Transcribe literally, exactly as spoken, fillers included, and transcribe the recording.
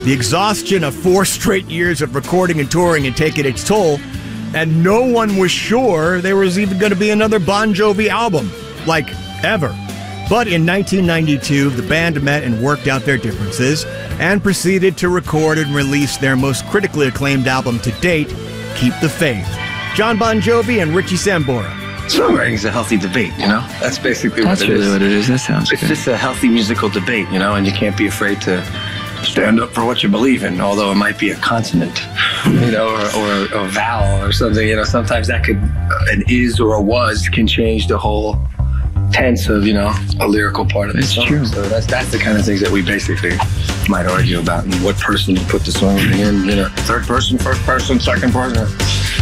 The exhaustion of four straight years of recording and touring had taken its toll, and no one was sure there was even going to be another Bon Jovi album, like, ever. But in nineteen ninety-two, the band met and worked out their differences and proceeded to record and release their most critically acclaimed album to date, Keep the Faith. John Bon Jovi and Richie Sambora. Songwriting is a healthy debate, you know? That's basically That's what it really is. what it is. That sounds It's good. just a healthy musical debate, you know, and you can't be afraid to stand up for what you believe in, although it might be a consonant, you know, or, or, or a vowel or something. You know, sometimes that could, an is or a was can change the whole tense of, you know, a lyrical part of the It's song. true. So that's that's the kind of things that we basically might argue about, and what person to put the song in, you know, third person, first person, second person.